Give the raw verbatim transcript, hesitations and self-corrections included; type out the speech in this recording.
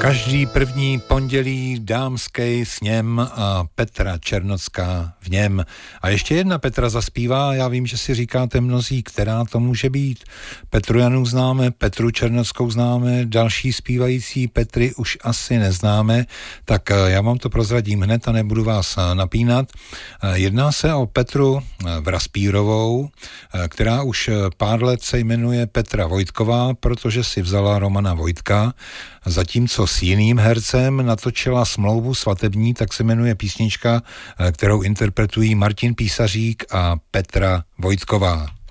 Každý první pondělí dámský sněm a Petra Černocká v něm. A ještě jedna Petra zaspívá, já vím, že si říkáte mnozí, která to může být. Petru Janu známe, Petru Černockou známe, další zpívající Petry už asi neznáme, tak já vám to prozradím hned a nebudu vás napínat. Jedná se o Petru Vraspírovou, která už pár let se jmenuje Petra Vojtková, protože si vzala Romana Vojtka, zatímco s jiným hercem natočila smlouvu svatební, tak se jmenuje písnička, kterou interpretují Martin Písařík a Petra Vojtková.